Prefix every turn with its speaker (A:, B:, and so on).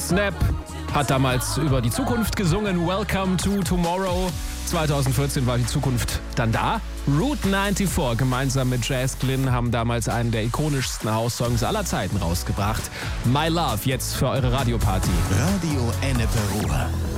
A: Snap hat damals über die Zukunft gesungen. Welcome to Tomorrow. 2014 war die Zukunft dann da. Route 94 gemeinsam mit Jazz Glynn haben damals einen der ikonischsten House-Songs aller Zeiten rausgebracht. My Love, jetzt für eure Radioparty.
B: Radio Ennepe Ruhr.